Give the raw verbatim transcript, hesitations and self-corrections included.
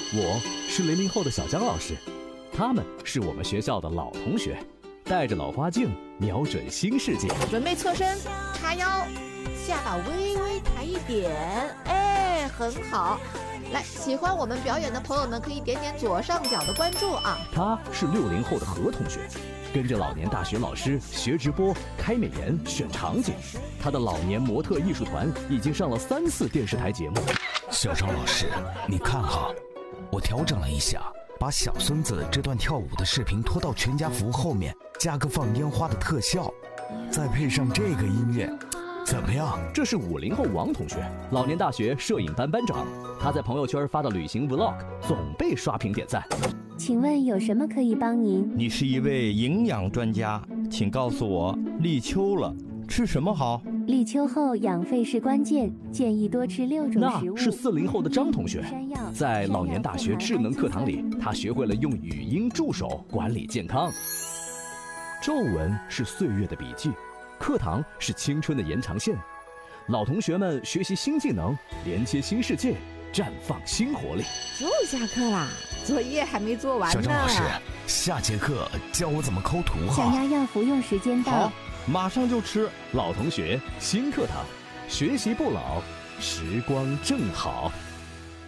我是零零后的小江老师，他们是我们学校的老同学，带着老花镜，瞄准新世界。 准备侧身，叉腰，下巴微微抬一点，哎，很好。来，喜欢我们表演的朋友们可以点点左上角的关注啊。 他是六零后的何同学，跟着老年大学老师学直播、开美颜、选场景。他的老年模特艺术团已经上了三次电视台节目。 小张老师，你看哈，我调整了一下，把小孙子这段跳舞的视频拖到全家福后面，加个放烟花的特效，再配上这个音乐，怎么样？ 这是五零后王同学，老年大学摄影班班长。他在朋友圈发的旅行 vlog 总被刷屏点赞。 请问有什么可以帮您？ 你是一位营养专家，请告诉我，立秋了，吃什么好？ 立秋后养肺是关键，建议多吃六种食物。 那是四零后的张同学，在老年大学智能课堂里，他学会了用语音助手管理健康。皱纹是岁月的笔记，课堂是青春的延长线。老同学们学习新技能，连接新世界，绽放新活力。 又下课啦，作业还没做完呢。 小张老师，下节课教我怎么抠图哈。 小丫药服用时间到， 好，马上就吃。 老同学，新课堂，学习不老，时光正好。